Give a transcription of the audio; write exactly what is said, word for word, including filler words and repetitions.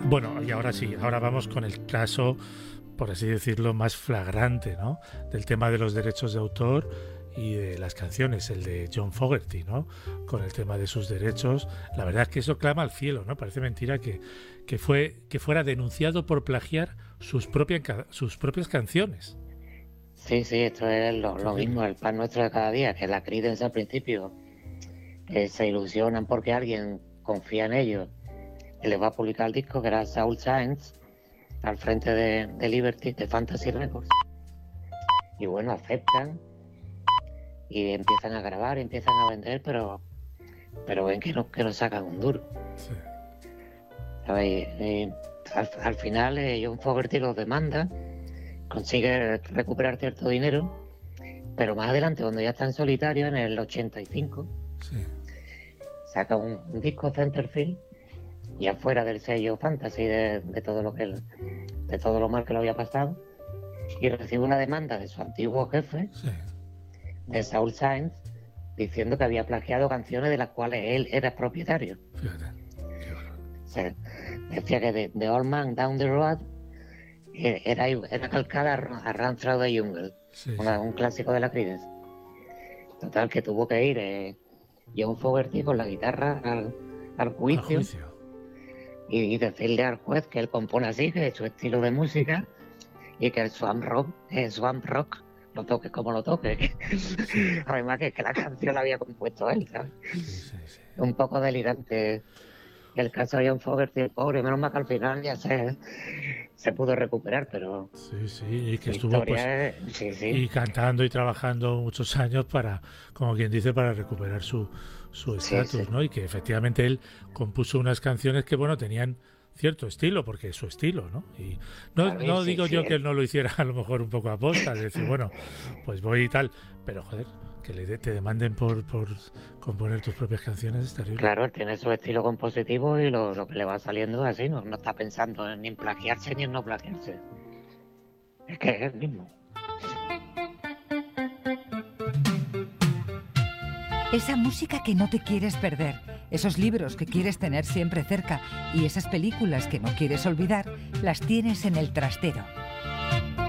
Bueno, y ahora sí, ahora vamos con el caso, por así decirlo, más flagrante, ¿no? Del tema de los derechos de autor y de las canciones, el de John Fogerty, ¿no? Con el tema de sus derechos. La verdad es que eso clama al cielo, ¿no? Parece mentira que, que, fue, que fuera denunciado por plagiar sus, propia, sus propias canciones. Sí, sí, esto es lo, lo mismo, el pan nuestro de cada día, que la Creedence al principio eh, se ilusionan porque alguien confía en ellos y les va a publicar el disco, que era Saul Sáenz, al frente de, de Liberty, de Fantasy Records. Y bueno, aceptan y empiezan a grabar, empiezan a vender, pero pero ven que no, que no sacan un duro. Sí. ¿Sabes? Y, al, al final eh, John Fogerty los demanda, consigue recuperar cierto dinero, pero más adelante, cuando ya está en solitario, en el ochenta y cinco, sí, saca un, un disco Centerfield, y afuera del sello Fantasy, de, de todo lo que de todo lo mal que lo había pasado, y recibe una demanda de su antiguo jefe, sí, de Saul Sáenz, diciendo que había plagiado canciones de las cuales él era propietario. Fíjate. O sea, decía que de, de Old Man Down the Road era, era calcada a Run Through the Jungle, sí, una, un clásico de la Creedence. Total, que tuvo que ir eh, John Fogerty con la guitarra al, al juicio, juicio. Y, y decirle al juez que él compone así, que es su estilo de música, y que el swamp rock, el swamp rock lo toque como lo toque. Sí. Además que, que la canción la había compuesto él, ¿sabes? Sí, sí, sí. Un poco delirante el caso de John Fogerty, pobre, menos mal que al final ya se, se pudo recuperar, pero... Sí, sí, y que estuvo pues, es, sí, sí. y cantando y trabajando muchos años para, como quien dice, para recuperar su su estatus, sí, sí. ¿no? Y que efectivamente él compuso unas canciones que, bueno, tenían cierto estilo, porque es su estilo, ¿no? Y no, ver, no sí, digo sí, yo sí. que él no lo hiciera a lo mejor un poco a posta, de decir, bueno, pues voy y tal, pero joder, que le de, te demanden por, por componer tus propias canciones es terrible. Claro, él tiene su estilo compositivo y lo, lo que le va saliendo es así, no, no está pensando en ni en plagiarse ni en no plagiarse. Es que es el mismo. Esa música que no te quieres perder, esos libros que quieres tener siempre cerca y esas películas que no quieres olvidar, las tienes en El Trastero.